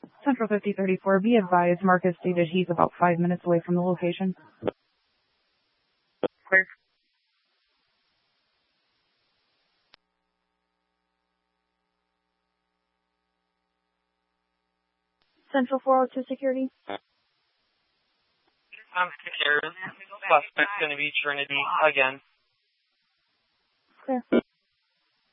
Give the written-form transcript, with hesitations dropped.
Central 5034, be advised, Marcus stated he's about 5 minutes away from the location. Clear. Central 402 Security. I'm scared. Suspect's going to be Trinity again. Clear.